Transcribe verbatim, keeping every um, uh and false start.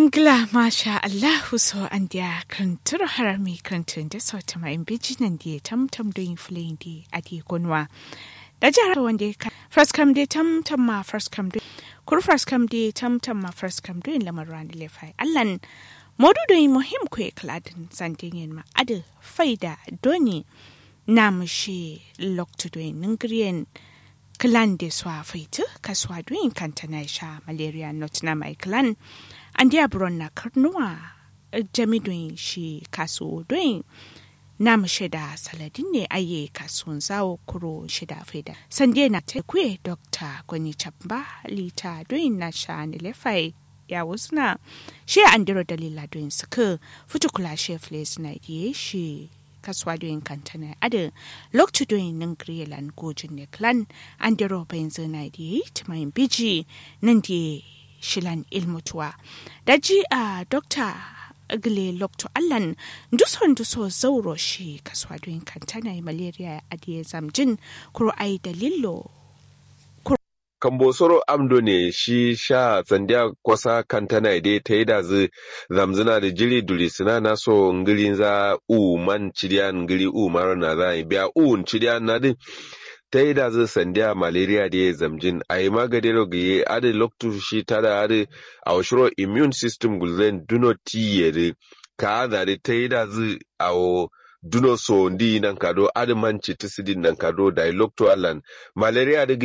Ngla masha Allahu so andia kantur harami kantun da sauta mai bijinan da tam tam doing fleeing di adi gonwa. Da jara wanda ka first come day tam tam ma first come do kur first come day tam tam ma first come doing lamaran lefai. Allan modu doing muhim kwe kladin sandin yin ma adu faida doni namshi loktu doing ningriyen klan de swa faitu kaswa doing kantana sha malaria not na mai klan. An dia buron na karnuwa jami doin shi kasu doin na shida saladin ne aye kasuwan zawo kuro shida faida sande na tekwe dokta gwani chamba lita doin na sha ni lefai ya wasu na shi an diro dalila doin suka fito kula shefles na diye shi kasuwa doin kantana ada lokacin doin nan griyelan gojin ne klan an diro bayan zana diye timayin biji nan diye shilan ilmutuwa da ji a dokta agle lokto allan duson duso zauro shi kaswa doyin kantana malaria adiye zamjin kuro ai dalilo kambosoro amdo ne shi sha tsandiya kwasa kantana ide ta yi da zu zamzina da jiri duri suna na so ngilin za u man ciriyan ngili u mara na za biya u ciriyan na din ta yi da zai sandiya malaria da ya zamjin a yi magadero ga yi adi loktu shi ta da adi a washiro immune system gulzen duno tiyere ka adari ta yi da zai a duno so ndi nan kado adi manci tisidin nan kado da loktu alan malaria da